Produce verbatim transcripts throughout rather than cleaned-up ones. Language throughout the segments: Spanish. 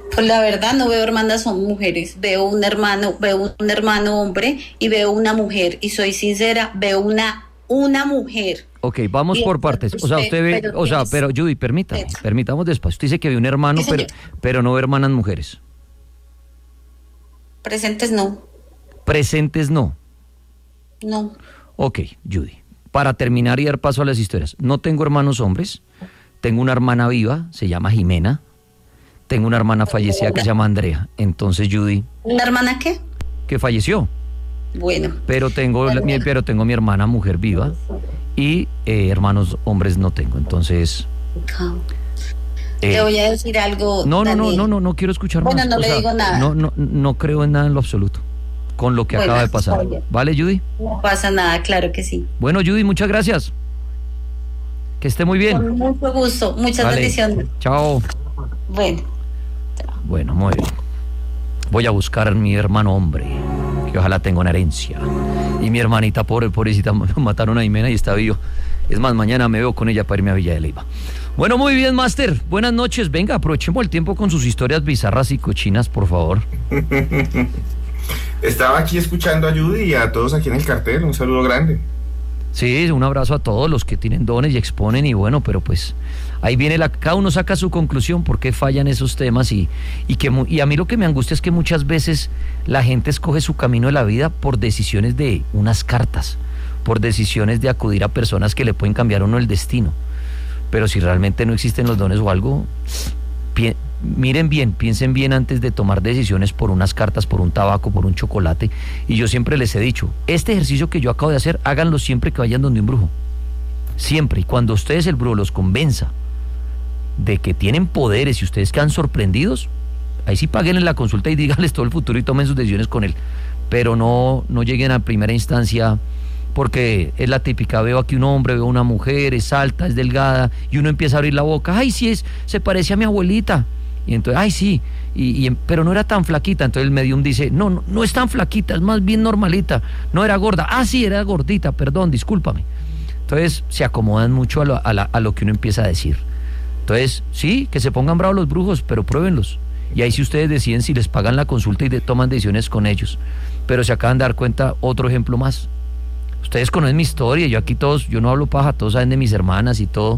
Pues la verdad no veo hermanas son mujeres, veo un hermano, veo un hermano hombre y veo una mujer y soy sincera, veo una una mujer. Ok, vamos Y por entonces partes. O sea, usted- usted ve, pero o sea, tienes- pero Judy, permítame, Eso. permitamos despacio. Usted dice que ve un hermano, Sí, pero, señor. pero no ve hermanas mujeres. Presentes no, Presentes no. no. Ok, Judy. Para terminar y dar paso a las historias. No tengo hermanos hombres. Tengo una hermana viva, se llama Jimena. Tengo una hermana fallecida que se llama Andrea. Entonces, Judy, ¿Una hermana qué? que falleció. Bueno, Pero tengo, la- mi, pero tengo mi hermana mujer viva. Y eh, hermanos hombres no tengo. Entonces... eh, te voy a decir algo. no, no, no, Daniel. no, no, no quiero escuchar Bueno, más. no O le sea, digo nada. No, no, no creo en nada en lo absoluto con lo que Bueno, acaba de pasar. está bien. ¿Vale, Judy? No pasa nada, claro que sí. Bueno, Judy, muchas gracias. Que esté muy bien. Con mucho gusto, muchas Vale. bendiciones. Chao. Bueno. Bueno, muy bien. Voy a buscar a mi hermano hombre, que ojalá tenga una herencia. Y mi hermanita, pobre, pobrecita, mataron a Jimena y está vivo. Es más, mañana me veo con ella para irme a Villa de Leyva. Bueno, muy bien, Master. Buenas noches. Venga, aprovechemos el tiempo con sus historias bizarras y cochinas, por favor. Estaba aquí escuchando a Judy y a todos aquí en el cartel. Un saludo grande. Sí, un abrazo a todos los que tienen dones y exponen y bueno, pero pues ahí viene la, cada uno saca su conclusión por qué fallan esos temas y, y que mu- y a mí lo que me angustia es que muchas veces la gente escoge su camino de la vida por decisiones de unas cartas, por decisiones de acudir a personas que le pueden cambiar a uno el destino. Pero si realmente no existen los dones o algo, pi- miren bien, piensen bien antes de tomar decisiones por unas cartas, por un tabaco, por un chocolate. Y yo siempre les he dicho, este ejercicio que yo acabo de hacer, háganlo siempre que vayan donde un brujo. Siempre. Y cuando ustedes, el brujo, los convenza de que tienen poderes y ustedes quedan sorprendidos, ahí sí paguen en la consulta y díganles todo el futuro y tomen sus decisiones con él. Pero no, no lleguen a primera instancia, porque es la típica, veo aquí un hombre, veo una mujer, es alta, es delgada, y uno empieza a abrir la boca, ay, sí, es, se parece a mi abuelita. Y entonces, ay, sí, y, y, pero no era tan flaquita. Entonces el medium dice, no, no, no es tan flaquita, es más bien normalita, no era gorda. Ah, sí, era gordita, perdón, discúlpame. Entonces se acomodan mucho a lo, a, la, a lo que uno empieza a decir. Entonces, sí, que se pongan bravos los brujos, pero pruébenlos. Y ahí sí ustedes deciden si les pagan la consulta y de, toman decisiones con ellos. Pero se acaban de dar cuenta, otro ejemplo más. Ustedes conocen mi historia, yo aquí todos, yo no hablo paja, todos saben de mis hermanas y todo.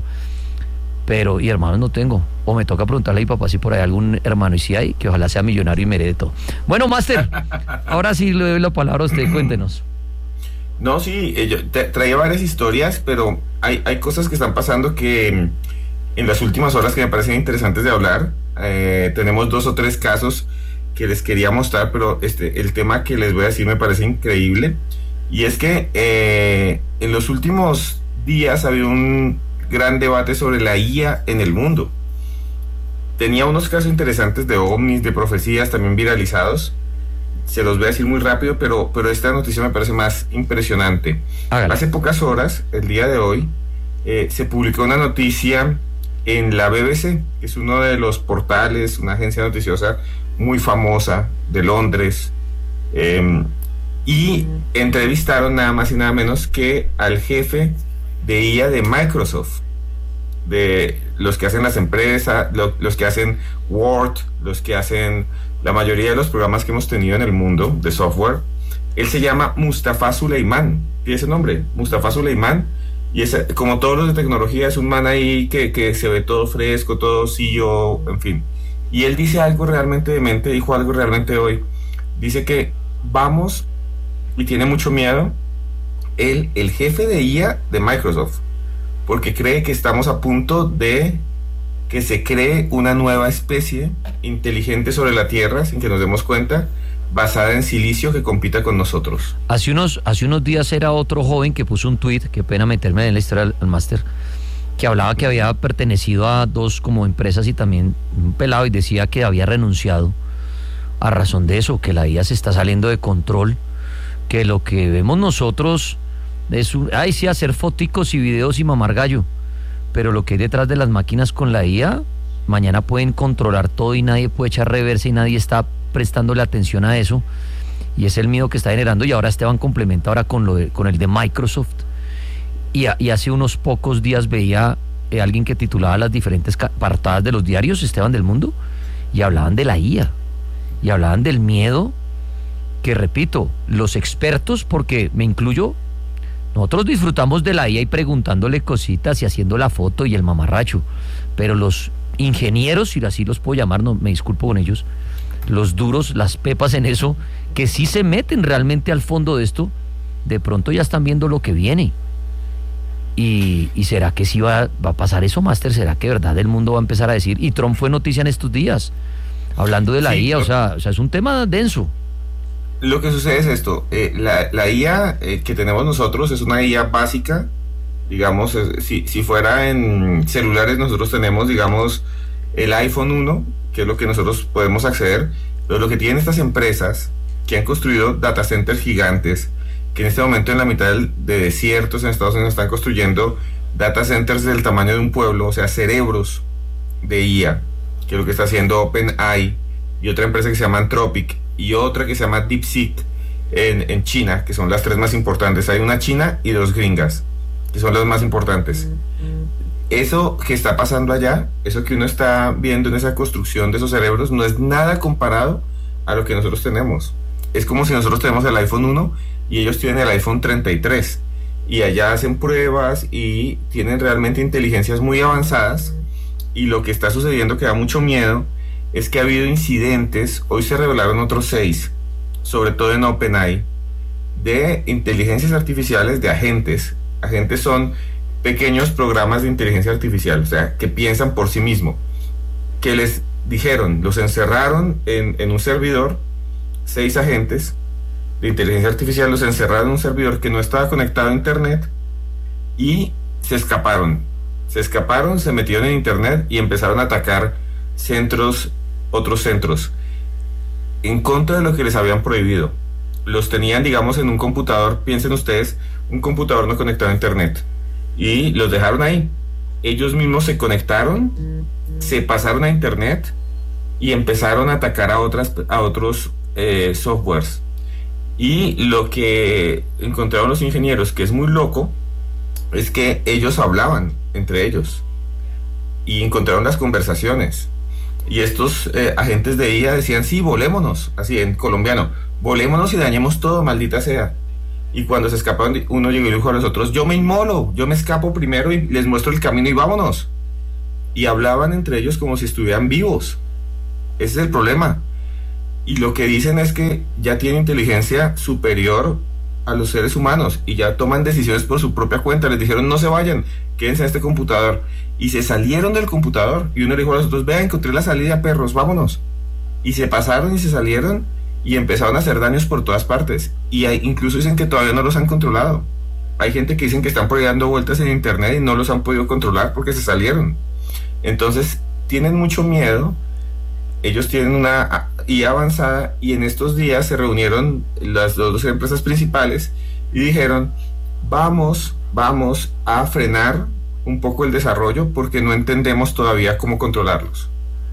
Pero, y hermanos no tengo. O me toca preguntarle a mi papá si por ahí hay algún hermano, y si hay, que ojalá sea millonario y me herede todo. Bueno, Máster, ahora sí le doy la palabra a usted, cuéntenos. No, sí, eh, yo te- traía varias historias, pero hay, hay cosas que están pasando que mm, en las últimas horas que me parecen interesantes de hablar. Eh, tenemos dos o tres casos que les quería mostrar, pero este, el tema que les voy a decir me parece increíble. Y es que eh, en los últimos días había un gran debate sobre la I A en el mundo. Tenía unos casos interesantes de ovnis, de profecías también viralizados. Se los voy a decir muy rápido, pero, pero esta noticia me parece más impresionante. Hágale. Hace pocas horas, el día de hoy, eh, se publicó una noticia en la B B C, que es uno de los portales, una agencia noticiosa muy famosa de Londres, eh, y entrevistaron nada más y nada menos que al jefe de I A de Microsoft, de los que hacen las empresas, lo, los que hacen Word, los que hacen la mayoría de los programas que hemos tenido en el mundo de software. Él se llama Mustafa Suleiman, tiene ese nombre, Mustafa Suleiman, y es, como todos los de tecnología, es un man ahí que, que se ve todo fresco, todo C E O, en fin. Y él dice algo realmente demente, dijo algo realmente hoy. Dice que vamos, y tiene mucho miedo, él, el jefe de I A de Microsoft, porque cree que estamos a punto de que se cree una nueva especie inteligente sobre la Tierra, sin que nos demos cuenta, basada en silicio que compita con nosotros. Hace unos, hace unos días era otro joven que puso un tuit, qué pena meterme en la historia al, al máster, que hablaba que había pertenecido a dos como empresas y también un pelado, y decía que había renunciado a razón de eso, que la I A se está saliendo de control, que lo que vemos nosotros es un, ay sí, hacer foticos y videos y mamar gallo, pero lo que hay detrás de las máquinas con la I A, mañana pueden controlar todo y nadie puede echar reversa y nadie está prestándole atención a eso, y es el miedo que está generando. Y ahora Esteban complementa ahora con, lo de, con el de Microsoft, y, a, y hace unos pocos días veía eh, alguien que titulaba las diferentes portadas de los diarios, Esteban, del mundo, y hablaban de la I A, y hablaban del miedo que, repito, los expertos, porque me incluyo, nosotros disfrutamos de la I A y preguntándole cositas y haciendo la foto y el mamarracho, pero los ingenieros, si así los puedo llamar, no me disculpo con ellos, los duros, las pepas en eso, que sí se meten realmente al fondo de esto, de pronto ya están viendo lo que viene. Y, y será que sí va, va a pasar eso, Máster, será que de verdad el mundo va a empezar a decir, y Trump fue noticia en estos días, hablando de la sí, I A, o sea, o sea, es un tema denso. Lo que sucede es esto, eh, la, la I A eh, que tenemos nosotros es una I A básica, digamos, eh, si, si fuera en celulares nosotros tenemos, digamos, el iPhone uno, que es lo que nosotros podemos acceder, pero lo que tienen estas empresas que han construido data centers gigantes, que en este momento en la mitad del, de desiertos en Estados Unidos están construyendo data centers del tamaño de un pueblo, o sea, cerebros de I A, que es lo que está haciendo OpenAI y otra empresa que se llama Anthropic y otra que se llama DeepSeek en, en China, que son las tres más importantes. Hay una china y dos gringas, que son las más importantes. Eso que está pasando allá, eso que uno está viendo en esa construcción de esos cerebros, no es nada comparado a lo que nosotros tenemos. Es como si nosotros tenemos el iPhone uno y ellos tienen el iPhone treinta y tres y allá hacen pruebas y tienen realmente inteligencias muy avanzadas, y lo que está sucediendo, que da mucho miedo, es que ha habido incidentes, hoy se revelaron otros seis, sobre todo en OpenAI, de inteligencias artificiales de agentes. Agentes son pequeños programas de inteligencia artificial, o sea, que piensan por sí mismos, que les dijeron, los encerraron en, en un servidor, seis agentes de inteligencia artificial los encerraron en un servidor que no estaba conectado a internet y se escaparon, se escaparon, se metieron en internet y empezaron a atacar centros, otros centros, en contra de lo que les habían prohibido. Los tenían, digamos, en un computador, piensen ustedes, un computador no conectado a internet, y los dejaron ahí. Ellos mismos se conectaron, se pasaron a internet y empezaron a atacar a otras, a otros eh, softwares. Y lo que encontraron los ingenieros, que es muy loco, es que ellos hablaban entre ellos y encontraron las conversaciones. Y estos eh, agentes de I A decían, sí, volémonos, así en colombiano, volémonos y dañemos todo, maldita sea. Y cuando se escaparon, uno llegó y dijo a los otros, yo me inmolo, yo me escapo primero y les muestro el camino y vámonos. Y hablaban entre ellos como si estuvieran vivos. Ese es el problema. Y lo que dicen es que ya tienen inteligencia superior a los seres humanos y ya toman decisiones por su propia cuenta. Les dijeron, no se vayan, quédense en este computador. Y se salieron del computador. Y uno le dijo a los otros, vean, encontré la salida, perros, vámonos. Y se pasaron y se salieron y empezaron a hacer daños por todas partes. Y hay, incluso dicen que todavía no los han controlado. Hay gente que dicen que están por ahí dando vueltas en internet y no los han podido controlar porque se salieron. Entonces tienen mucho miedo. Ellos tienen una I A avanzada y en estos días se reunieron las dos empresas principales y dijeron, vamos, vamos a frenar un poco el desarrollo porque no entendemos todavía cómo controlarlos.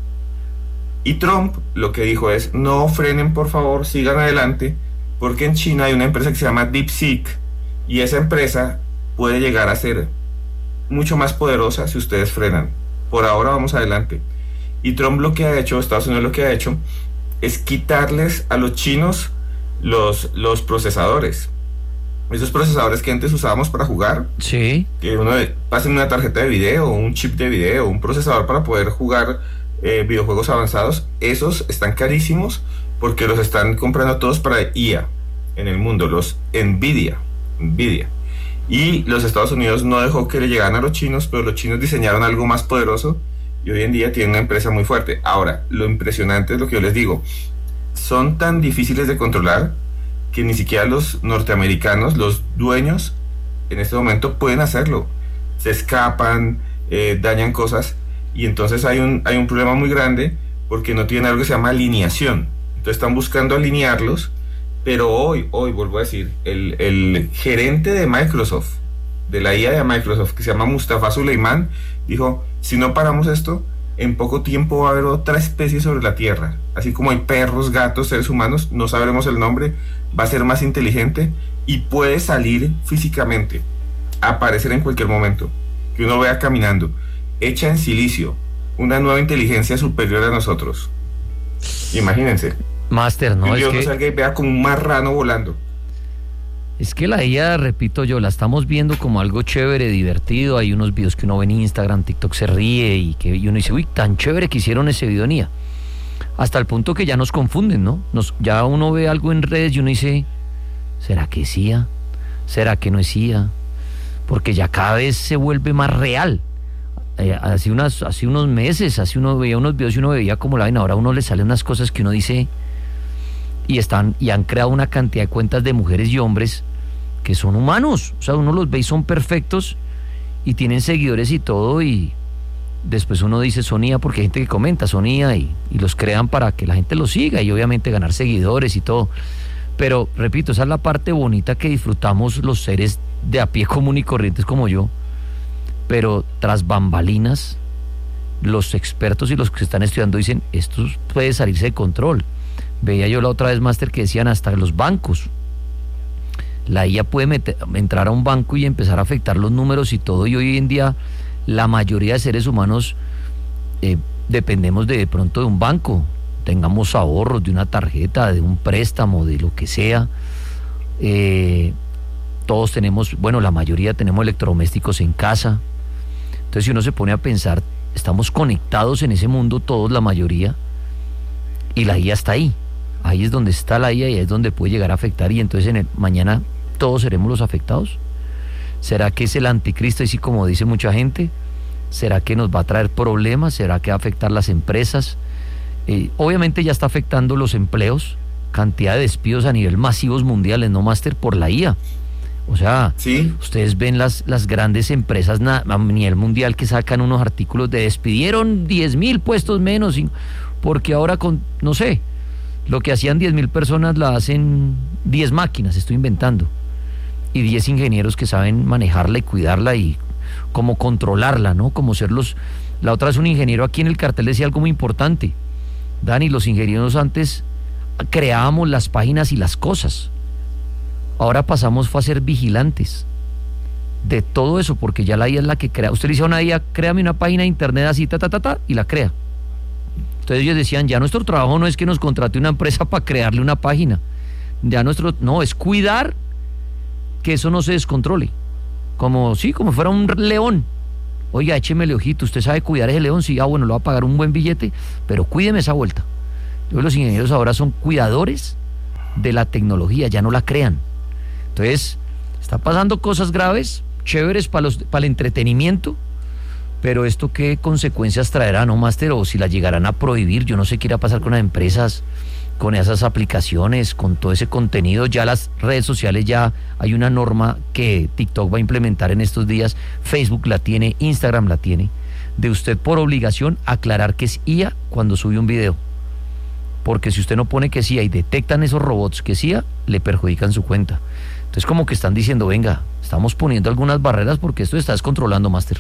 Y Trump lo que dijo es, no frenen por favor, sigan adelante, porque en China hay una empresa que se llama DeepSeek y esa empresa puede llegar a ser mucho más poderosa si ustedes frenan. Por ahora vamos adelante. Y Trump lo que ha hecho, Estados Unidos lo que ha hecho, es quitarles a los chinos los, los procesadores. Esos procesadores que antes usábamos para jugar. Sí. Que uno pasa en una tarjeta de video, un chip de video, un procesador para poder jugar eh, videojuegos avanzados. Esos están carísimos porque los están comprando todos para I A en el mundo, los Nvidia. Nvidia. Y los Estados Unidos no dejó que le llegaran a los chinos, pero los chinos diseñaron algo más poderoso y hoy en día tienen una empresa muy fuerte. Ahora, lo impresionante es lo que yo les digo, son tan difíciles de controlar que ni siquiera los norteamericanos, los dueños, en este momento pueden hacerlo. Se escapan, eh, dañan cosas, y entonces hay un, hay un problema muy grande porque no tienen algo que se llama alineación. Entonces están buscando alinearlos, pero hoy, hoy vuelvo a decir, el, el gerente de Microsoft, de la I A de Microsoft, que se llama Mustafa Suleyman, dijo, si no paramos esto, en poco tiempo va a haber otra especie sobre la Tierra. Así como hay perros, gatos, seres humanos, no sabremos el nombre, va a ser más inteligente y puede salir físicamente, aparecer en cualquier momento, que uno vea caminando, hecha en silicio, una nueva inteligencia superior a nosotros. Imagínense. Máster, no, un es Dios que... no salga y vea como un marrano volando. Es que la I A, repito yo, la estamos viendo como algo chévere, divertido. Hay unos videos que uno ve en Instagram, TikTok se ríe y que y uno dice, uy, tan chévere que hicieron ese video en I A. Hasta el punto que ya nos confunden, ¿no? Nos, ya uno ve algo en redes y uno dice, ¿será que es I A? ¿Será que no es I A? Porque ya cada vez se vuelve más real. Eh, hace, unas, hace unos meses, hace uno veía unos videos y uno veía como la vaina. Ahora a uno le salen unas cosas que uno dice y están y han creado una cantidad de cuentas de mujeres y hombres que son humanos, o sea, uno los ve y son perfectos y tienen seguidores y todo, y después uno dice son I A porque hay gente que comenta son I A y, y los crean para que la gente los siga y obviamente ganar seguidores y todo. Pero repito, esa es la parte bonita que disfrutamos los seres de a pie común y corrientes como yo, pero tras bambalinas los expertos y los que están estudiando dicen esto puede salirse de control. Veía yo la otra vez, Máster, que decían hasta los bancos. La I A puede meter, entrar a un banco y empezar a afectar los números y todo, y hoy en día la mayoría de seres humanos eh, dependemos de, de pronto de un banco, tengamos ahorros, de una tarjeta, de un préstamo, de lo que sea. Eh, todos tenemos, bueno, la mayoría tenemos electrodomésticos en casa. Entonces si uno se pone a pensar, estamos conectados en ese mundo todos, la mayoría, y la I A está ahí. Ahí es donde está la I A y ahí es donde puede llegar a afectar, y entonces en el, mañana todos seremos los afectados. ¿Será que es el anticristo, así como dice mucha gente? ¿Será que nos va a traer problemas? ¿Será que va a afectar las empresas? Eh, obviamente ya está afectando los empleos, cantidad de despidos a nivel masivos mundiales, ¿no, Máster? Por la I A. O sea, ¿sí? Ustedes ven las, las grandes empresas na, a nivel mundial que sacan unos artículos de despidieron diez mil puestos menos, porque ahora con, no sé, lo que hacían diez mil personas la hacen diez máquinas, estoy inventando, y diez ingenieros que saben manejarla y cuidarla y cómo controlarla, ¿no? Como ser los... La otra es un ingeniero aquí en el cartel decía algo muy importante. Dani, los ingenieros antes creábamos las páginas y las cosas. Ahora pasamos fue a ser vigilantes de todo eso, porque ya la I A es la que crea. Usted le dice a una I A, créame una página de internet así, ta, ta, ta, ta, y la crea. Entonces ellos decían, ya nuestro trabajo no es que nos contrate una empresa para crearle una página. Ya nuestro, no, es cuidar que eso no se descontrole. Como, sí, como fuera un león. Oiga, échemele ojito, usted sabe cuidar ese león, sí, ah, bueno, le va a pagar un buen billete, pero cuídeme esa vuelta. Entonces los ingenieros ahora son cuidadores de la tecnología, ya no la crean. Entonces, está pasando cosas graves, chéveres para los, para el entretenimiento, pero esto qué consecuencias traerá, ¿no, Máster? O si la llegarán a prohibir, yo no sé qué irá a pasar con las empresas, con esas aplicaciones, con todo ese contenido. Ya las redes sociales, ya hay una norma que TikTok va a implementar en estos días, Facebook la tiene, Instagram la tiene, de usted por obligación aclarar que es I A cuando sube un video. Porque si usted no pone que es I A y detectan esos robots que es I A, le perjudican su cuenta. Entonces como que están diciendo, venga, estamos poniendo algunas barreras porque esto está descontrolando, Máster.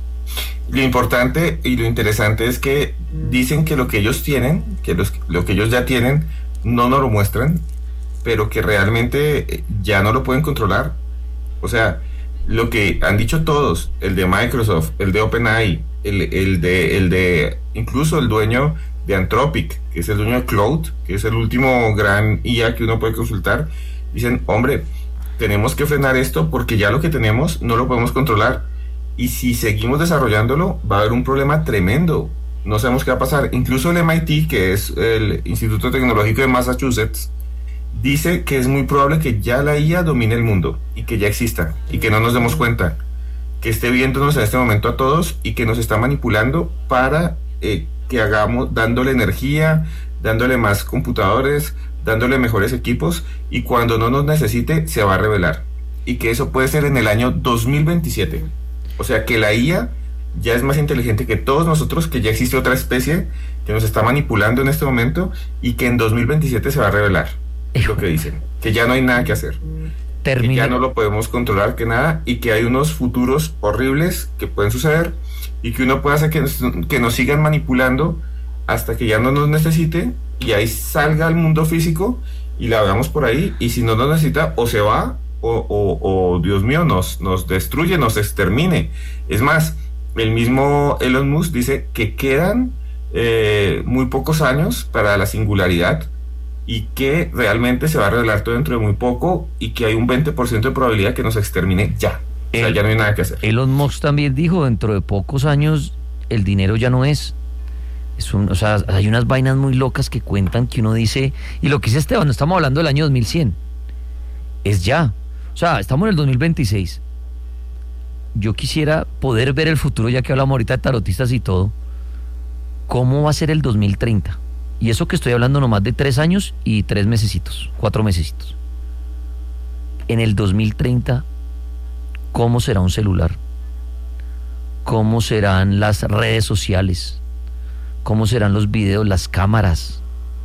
Lo importante y lo interesante es que dicen que lo que ellos tienen, que los, lo que ellos ya tienen, no nos lo muestran, pero que realmente ya no lo pueden controlar. O sea, lo que han dicho todos, el de Microsoft, el de OpenAI, el, el de, el de incluso el dueño de Anthropic, que es el dueño de Claude, que es el último gran I A que uno puede consultar, dicen, hombre, tenemos que frenar esto porque ya lo que tenemos no lo podemos controlar. Y si seguimos desarrollándolo, va a haber un problema tremendo. No sabemos qué va a pasar. Incluso el M I T, que es el Instituto Tecnológico de Massachusetts, dice que es muy probable que ya la I A domine el mundo y que ya exista y que no nos demos cuenta, que esté viéndonos en este momento a todos y que nos está manipulando para eh, que hagamos, dándole energía, dándole más computadores, dándole mejores equipos, y cuando no nos necesite se va a revelar, y que eso puede ser en el año dos mil veintisiete. O sea que la I A ya es más inteligente que todos nosotros, que ya existe otra especie que nos está manipulando en este momento y que en dos mil veintisiete se va a revelar. Es lo que dicen, que ya no hay nada que hacer, Termine. que ya no lo podemos controlar, que nada, y que hay unos futuros horribles que pueden suceder y que uno puede hacer que nos, que nos sigan manipulando hasta que ya no nos necesite y ahí salga al mundo físico y la veamos por ahí, y si no nos necesita o se va o, o, o Dios mío, nos, nos destruye, nos extermine. Es más, el mismo Elon Musk dice que quedan eh, muy pocos años para la singularidad y que realmente se va a revelar todo dentro de muy poco y que hay un veinte por ciento de probabilidad que nos extermine ya. O sea, El, ya no hay nada que hacer. Elon Musk también dijo, dentro de pocos años el dinero ya no es. Es un, o sea, hay unas vainas muy locas que cuentan que uno dice, y lo que dice Esteban, no estamos hablando del año dos mil cien, es ya. O sea, estamos en el dos mil veintiséis. Yo quisiera poder ver el futuro, ya que hablamos ahorita de tarotistas y todo. ¿Cómo va a ser el dos mil treinta? Y eso que estoy hablando nomás de tres años y tres mesecitos, cuatro mesecitos. En el dos mil treinta, ¿cómo será un celular? ¿Cómo serán las redes sociales? ¿Cómo serán los videos, las cámaras?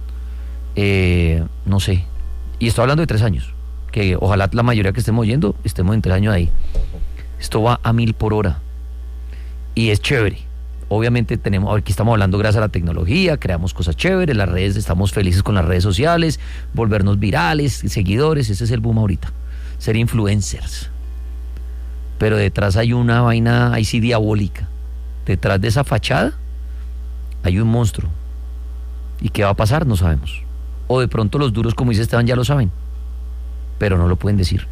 Eh, no sé. Y estoy hablando de tres años. Que ojalá la mayoría que estemos oyendo estemos en tres años ahí. Esto va a mil por hora. Y es chévere. Obviamente tenemos, aquí estamos hablando gracias a la tecnología, creamos cosas chéveres, las redes, estamos felices con las redes sociales, volvernos virales, seguidores, ese es el boom ahorita. Ser influencers. Pero detrás hay una vaina ahí sí diabólica. Detrás de esa fachada hay un monstruo. ¿Y qué va a pasar? No sabemos. O de pronto los duros, como dice Esteban, ya lo saben, pero no lo pueden decir.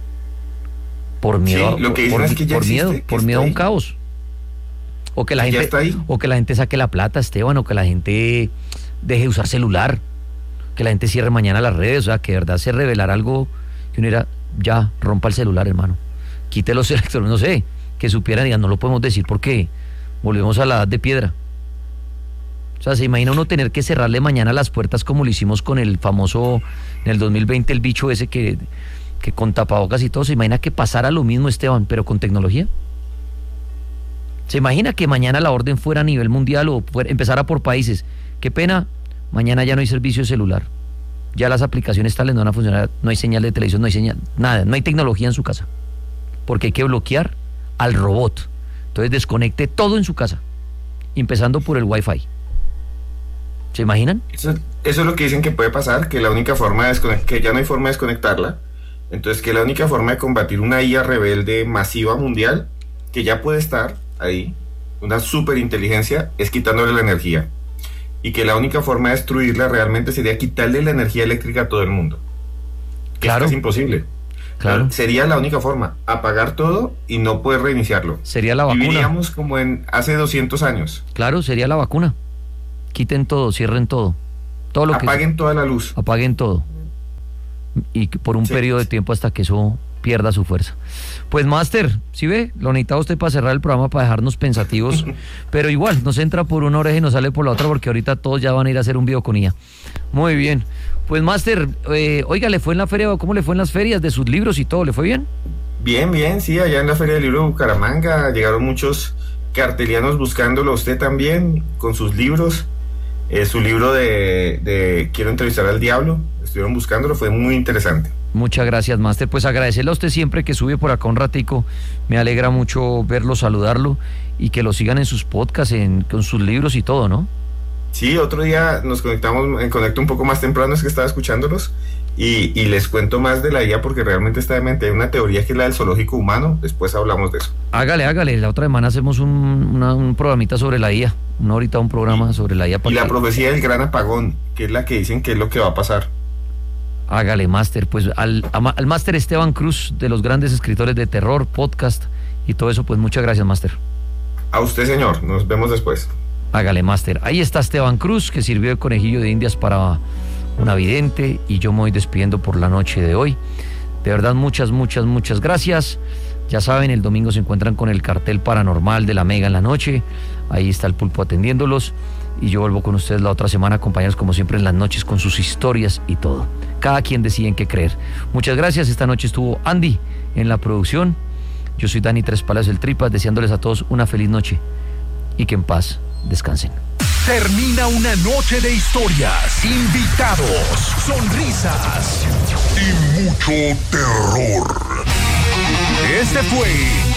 Por miedo, sí, lo que por, es que ya por existe, miedo, que por miedo a un ahí. caos. O que la Que ya gente, está ahí. o que la gente saque la plata, Esteban, o que la gente deje de usar celular, que la gente cierre mañana las redes, o sea, que de verdad se revelara algo que uno era, ya, rompa el celular, hermano. Quite los electrones, no sé, que supieran, digan, no lo podemos decir porque volvemos a la edad de piedra. O sea, se imagina uno tener que cerrarle mañana las puertas como lo hicimos con el famoso, en el dos mil veinte, el bicho ese que, que con tapabocas y todo. ¿Se imagina que pasara lo mismo, Esteban, pero con tecnología? ¿Se imagina que mañana la orden fuera a nivel mundial o fuera, empezara por países? Qué pena, mañana ya no hay servicio de celular. Ya las aplicaciones tales no van a funcionar, no hay señal de televisión, no hay señal, nada, no hay tecnología en su casa. Porque hay que bloquear al robot. Entonces desconecte todo en su casa, empezando por el Wi-Fi. ¿Se imaginan? Eso, eso es lo que dicen que puede pasar, que la única forma de desconectar, que ya no hay forma de desconectarla. Entonces, que la única forma de combatir una I A rebelde masiva mundial, que ya puede estar ahí, una superinteligencia, es quitándole la energía. Y que la única forma de destruirla realmente sería quitarle la energía eléctrica a todo el mundo. Que Claro. es imposible. Claro. Sería la única forma, apagar todo y no poder reiniciarlo. Sería la vacuna. Viviríamos como en hace doscientos años. Claro, sería la vacuna. Quiten todo, cierren todo. Todo lo Apaguen que toda la luz. apaguen todo. Y que por un Sí. periodo de tiempo hasta que eso pierda su fuerza. Pues Máster, ¿sí ve? Lo necesitaba usted para cerrar el programa, para dejarnos pensativos, pero igual, nos entra por una oreja y nos sale por la otra, porque ahorita todos ya van a ir a hacer un video con I A. Muy bien. Pues Máster, eh, oiga, ¿le fue en la feria? ¿Cómo le fue en las ferias de sus libros y todo? ¿Le fue bien? Bien, bien, sí, allá en la Feria del Libro de Bucaramanga llegaron muchos cartelianos buscándolo a usted también, con sus libros. Eh, su libro de, de Quiero entrevistar al diablo, estuvieron buscándolo, fue muy interesante. Muchas gracias, Máster. Pues agradecerle a usted siempre que sube por acá un ratico. Me alegra mucho verlo, saludarlo y que lo sigan en sus podcasts, en, con sus libros y todo, ¿no? Sí, otro día nos conectamos, me conecto un poco más temprano, es que estaba escuchándolos y, y les cuento más de la I A porque realmente está de mente. Hay una teoría que es la del zoológico humano, después hablamos de eso. Hágale, hágale. La otra semana hacemos un, una, un programita sobre la I A. Una horita un programa y, sobre la I A. Y la que... profecía del gran apagón, que es la que dicen que es lo que va a pasar. Hágale, Máster. Pues al, al Máster Esteban Cruz, de los grandes escritores de terror, podcast y todo eso, pues muchas gracias, Máster. A usted, señor. Nos vemos después. Hágale, Máster. Ahí está Esteban Cruz, que sirvió de conejillo de indias para una vidente, y yo me voy despidiendo por la noche de hoy. De verdad, muchas, muchas, muchas gracias. Ya saben, el domingo se encuentran con el cartel paranormal de la Mega en la noche. Ahí está el Pulpo atendiéndolos. Y yo vuelvo con ustedes la otra semana, acompañados como siempre en las noches con sus historias y todo. Cada quien decide en qué creer. Muchas gracias. Esta noche estuvo Andy en la producción. Yo soy Dani Tres Palas del Tripas, deseándoles a todos una feliz noche y que en paz descansen. Termina una noche de historias, invitados, sonrisas y mucho terror. Este fue